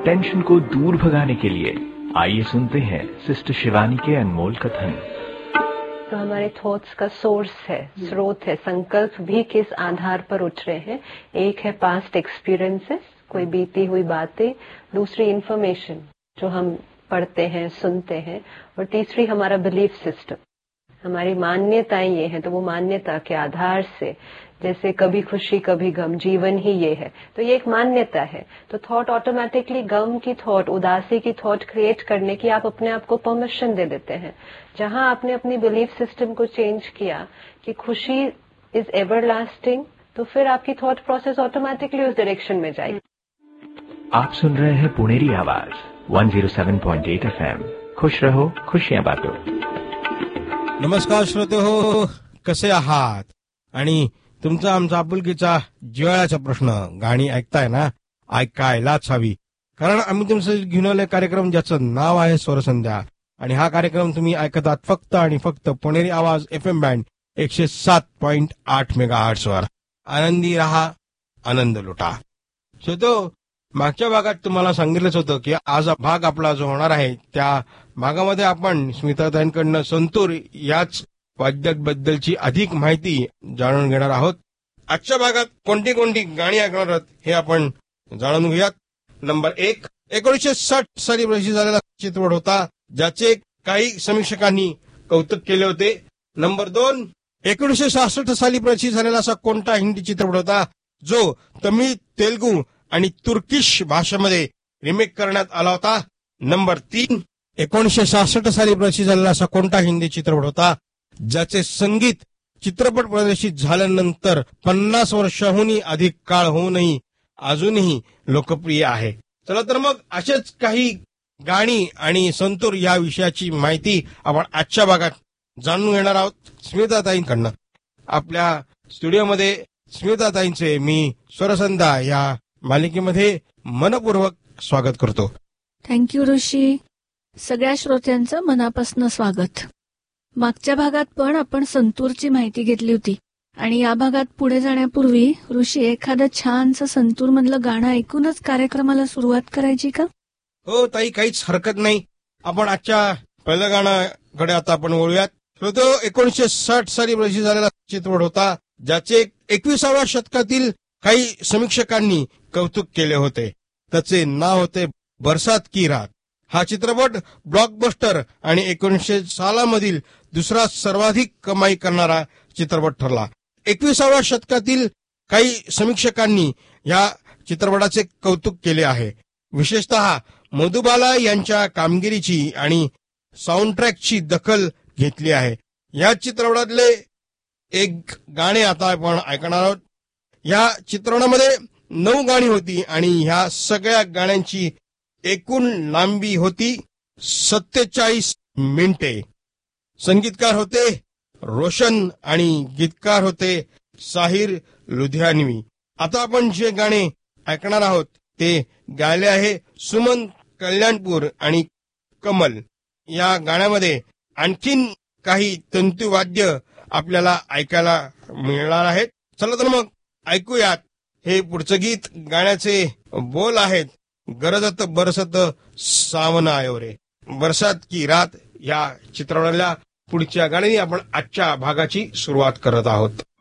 Tension को दूर भगाने के लिए आइए सुनते हैं सिस्टर शिवानी के अनमोल कथन। तो हमारे थॉट्स का सोर्स है, स्रोत है, संकल्प भी किस आधार पर उठ रहे हैं। एक है पास्ट एक्सपीरियंसेस, कोई बीती हुई बातें, दूसरी इंफॉर्मेशन जो हम पढ़ते हैं, सुनते हैं, और तीसरी हमारा बिलीफ सिस्टम, हमारी मान्यताएं ये हैं। तो वो मान्यता के आधार से, जैसे कभी खुशी कभी गम, जीवन ही ये है, तो ये एक मान्यता है। तो थॉट ऑटोमेटिकली गम की थॉट, उदासी की थॉट क्रिएट करने की आप अपने आप को परमिशन दे देते हैं। जहां आपने अपनी बिलीफ सिस्टम को चेंज किया कि खुशी इज एवरलास्टिंग, तो फिर आपकी थॉट प्रोसेस ऑटोमेटिकली उस डायरेक्शन में जाएगी। आप सुन रहे हैं पुणेरी आवाज 107.8 FM। खुश रहो, खुशियां बांटो। नमस्कार श्रोते हो, कसे आहात? आणि तुमचा आमचा आपुलकीचा जिव्हाळ्याचा प्रश्न, गाणी ऐकताय ना? ऐकायलाच हवी, कारण आम्ही तुमचं घेऊन आले कार्यक्रम ज्याचं नाव आहे स्वरसंध्या. आणि हा कार्यक्रम तुम्ही ऐकत आहात फक्त आणि फक्त पुणेरी आवाज FM बँड 107.8 मेगाहर्ट्झ वर. आनंदी रहा, आनंद लुटा. श्रोतो, मागच्या भागात तुम्हाला सांगितलंच होतं की आज भाग आपला जो होणार आहे त्या भागामध्ये आपण स्मिताताईंकडनं संतूर याच वाद्याबद्दलची अधिक माहिती जाणून घेणार आहोत. आजच्या भागात कोणती कोणती गाणी ऐकणार आहोत हे आपण जाणून घेऊयात. नंबर 1, 1960 साली प्रदर्शित झालेला चित्रपट होता ज्याचे काही समीक्षकांनी कौतुक केले होते. नंबर 2, 1966 साली प्रदर्शित झालेला असा कोणता हिंदी चित्रपट होता जो तमिळ, तेलुगू आणि तुर्किश भाषेमध्ये रिमेक करण्यात आला होता. नंबर 3, 1966 साली प्रदर्शित झालेला असा कोणता हिंदी चित्रपट होता ज्याचे संगीत चित्रपट प्रदर्शित झाल्यानंतर 50 वर्षांहूनही अधिक काळ होऊनही अजूनही लोकप्रिय आहे. चला तर मग असेच काही गाणी आणि संतूर या विषयाची माहिती आपण आजच्या भागात जाणून घेणार आहोत स्मिताताईंकडनं. आपल्या स्टुडिओमध्ये स्मिताताईंचे मी स्वरसंध्या या मालिकेमध्ये मनपूर्वक स्वागत करतो. थँक्यू ऋषी. सगळ्या श्रोत्यांचं मनापासून स्वागत. मागच्या भागात पण आपण संतूरची माहिती घेतली होती आणि या भागात पुढे जाण्यापूर्वी ऋषी एखादं छानसं संतूर मधलं गाणं ऐकूनच कार्यक्रमाला सुरुवात करायची का? हो ताई, काहीच हरकत नाही. आपण आजच्या पहिल्या गाण्याकडे आता आपण वळूयात. तो 1960 साली प्रदर्शित झालेला चित्रपट होता ज्याचे 21व्या शतकातील काही समीक्षकांनी कौतुक केले होते. त्याचे नाव होते बरसात की रात. हा चित्रपट ब्लॉकबस्टर आणि 1900 सालामधील दुसरा सर्वाधिक कमाई करणारा चित्रपट ठरला. 21व्या शतकातील काही समीक्षकांनी या चित्रपटाचे कौतुक केले आहे. विशेषतः मधुबाला यांच्या कामगिरीची आणि साऊंड ट्रॅकची दखल घेतली आहे. या चित्रपटातले एक गाणे आता आपण ऐकणार आहोत. या चित्रपटामध्ये 9 गाणी होती आणि ह्या सगळ्या गाण्यांची एकूण लांबी होती 47 मिनिटे. संगीतकार होते रोशन आणि गीतकार होते साहिर लुधियानवी. आता आपण जे गाणे ऐकणार आहोत ते गायले आहे सुमन कल्याणपूर आणि कमल. या गाण्यामध्ये आणखीन काही तंतुवाद्य आपल्याला ऐकायला मिळणार आहेत. चला तर मग ऐकूयात हे पुढचं गीत. गाण्याचे बोल आहेत गरजत बरसत सावन आयो रे. बरसात की रात या चित्रपटाला पुढच्या गाण्याने आपण आजच्या भागाची सुरुवात करत आहोत.